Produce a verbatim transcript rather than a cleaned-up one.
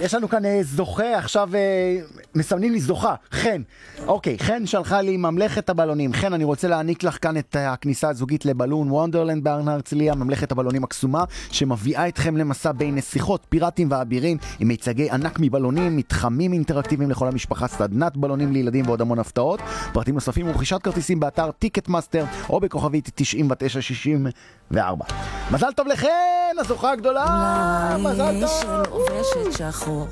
יש לנו כאן אה, זוכה, עכשיו אה, מסמנים לי זוכה, חן. אוקיי, חן שלחה לי ממלכת הבלונים. חן, אני רוצה להעניק לך כאן את הכניסה הזוגית לבלון וונדרלנד בהר הרצליה, ממלכת הבלונים הקסומה, שמביאה אתכם למסע בין נסיכות, פיראטים ואבירים, עם מיצגי ענק מבלונים, מתחמים אינטראקטיביים לכל המשפחה, סדנת בלונים לילדים ועוד המון הפתעות. פרטים נוספים ורכישת כרטיסים באתר טיקט מאסטר, או בכוכבית תשעים ותשע שישים וארבע. מזל טוב לכן, הזוכה הגדולה! מזל טוב! של עובשת שחור